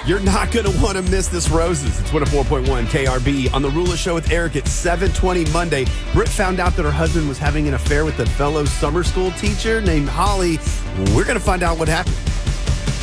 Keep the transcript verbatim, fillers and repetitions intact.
You're not going to want to miss this Roses. It's one oh four point one K R B on The Rula Show with Eric at seven twenty Monday. Britt found out that her husband was having an affair with a fellow summer school teacher named Holly. We're going to find out what happened.